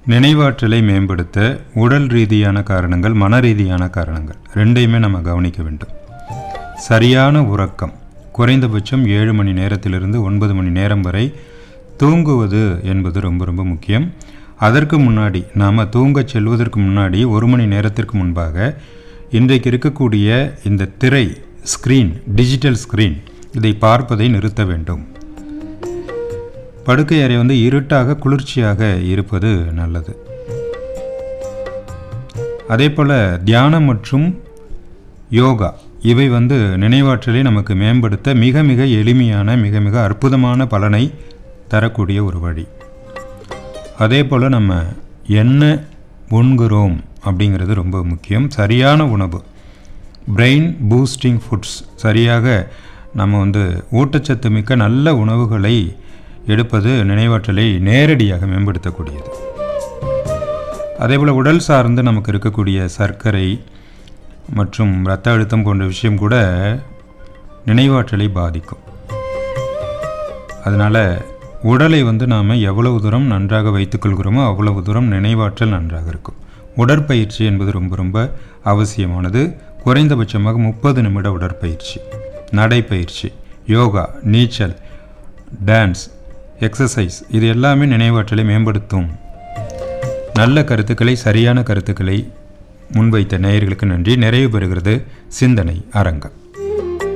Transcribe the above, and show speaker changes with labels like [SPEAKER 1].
[SPEAKER 1] நினைவாற்றலை மேம்படுத்த உடல் ரீதியான காரணங்கள், மன ரீதியான காரணங்கள் ரெண்டையுமே நம்ம கவனிக்க வேண்டும். சரியான உறக்கம், குறைந்தபட்சம் 7 மணி நேரத்திலிருந்து 9 மணி நேரம் வரை தூங்குவது என்பது ரொம்ப ரொம்ப முக்கியம். அதற்கு முன்னாடி நாம் தூங்கச் செல்வதற்கு முன்னாடி 1 மணி நேரத்திற்கு முன்பாக இன்றைக்கு இருக்கக்கூடிய இந்த திரை ஸ்க்ரீன், டிஜிட்டல் ஸ்க்ரீன், இதை பார்ப்பதை நிறுத்த வேண்டும். படுக்கை அறை இருட்டாக குளிர்ச்சியாக இருப்பது நல்லது. அதே போல் தியானம் மற்றும் யோகா இவை நினைவாற்றலை நமக்கு மேம்படுத்த மிக மிக எளிமையான, மிக மிக அற்புதமான பலனை தரக்கூடிய ஒரு வழி. அதே போல் நம்ம என்ன உண்கிறோம் அப்படிங்கிறது ரொம்ப முக்கியம். சரியான உணவு, பிரெயின் பூஸ்டிங் ஃபுட்ஸ், சரியாக நம்ம ஊட்டச்சத்து மிக்க நல்ல உணவுகளை எடுப்பது நினைவாற்றலை நேரடியாக மேம்படுத்தக்கூடியது. அதேபோல் உடல் சார்ந்து நமக்கு இருக்கக்கூடிய சர்க்கரை மற்றும் இரத்த அழுத்தம் போன்ற விஷயம் கூட நினைவாற்றலை பாதிக்கும். அதனால் உடலை நாம் எவ்வளவு தூரம் நன்றாக வைத்துக்கொள்கிறோமோ அவ்வளவு தூரம் நினைவாற்றல் நன்றாக இருக்கும். உடற்பயிற்சி என்பது ரொம்ப ரொம்ப அவசியமானது. குறைந்தபட்சமாக 30 நிமிட உடற்பயிற்சி, நடைப்பயிற்சி, யோகா, நீச்சல், டான்ஸ், எக்ஸசைஸ், இது எல்லாமே நினைவாற்றலை மேம்படுத்தும். நல்ல கருத்துக்களை, சரியான கருத்துக்களை முன்வைத்த நேயர்களுக்கு நன்றி. நிறைவு பெறுகிறது சிந்தனை அரங்கம்.